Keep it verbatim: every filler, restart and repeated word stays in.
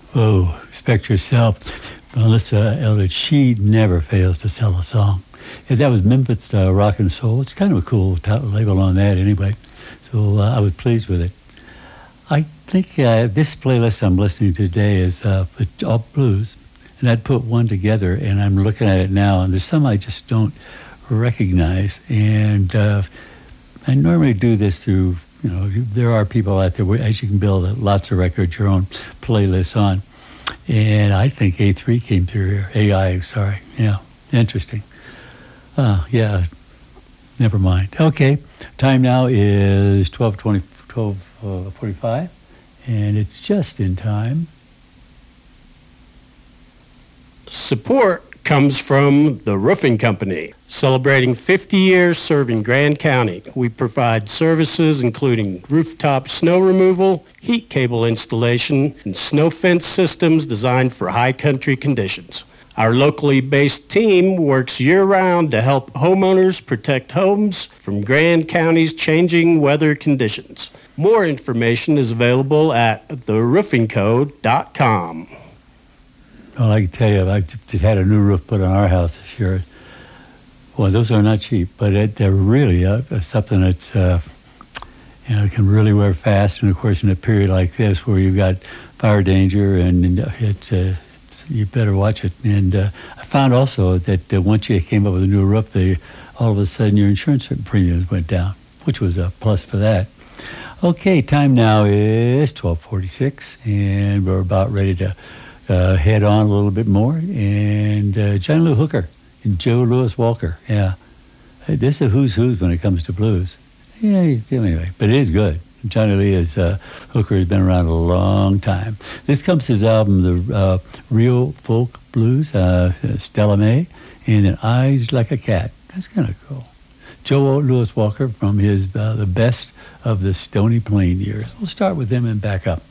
Oh, respect yourself. Melissa Eldridge, she never fails to sell a song. Yeah, that was Memphis uh, Rock and Soul. It's kind of a cool t- label on that anyway. So uh, I was pleased with it. I think uh, this playlist I'm listening to today is uh, all blues. And I'd put one together, and I'm looking at it now, and there's some I just don't recognize. And uh, I normally do this through, you know, there are people out there, where, as you can build lots of records, your own playlists on. And I think A three came through here. A I, sorry. Yeah, interesting. Uh, yeah, never mind. Okay, time now is twelve twenty, twelve forty-five, and it's just in time. Support comes from the Roofing Company, celebrating fifty years serving Grand County. We provide services including rooftop snow removal, heat cable installation, and snow fence systems designed for high country conditions. Our locally based team works year-round to help homeowners protect homes from Grand County's changing weather conditions. More information is available at the roofing code dot com. Well, I can tell you, I just had a new roof put on our house this year. Well, those are not cheap, but it, they're really uh, something that's, uh, you know, can really wear fast. And, of course, in a period like this where you've got fire danger and, and it's, uh, it's, you better watch it. And uh, I found also that uh, once you came up with a new roof, they, all of a sudden your insurance premiums went down, which was a plus for that. Okay, time now is twelve forty-six, and we're about ready to Uh, head on a little bit more, and uh, John Lou Hooker and Joe Louis Walker. Yeah, hey, this is who's who's when it comes to blues. Yeah, anyway, but it is good. Johnny Lee is uh, Hooker has been around a long time. This comes to his album, the uh, Real Folk Blues, uh, Stella May, and then Eyes Like a Cat. That's kind of cool. Joe Louis Walker from his uh, the best of the Stony Plain years. We'll start with them and back up.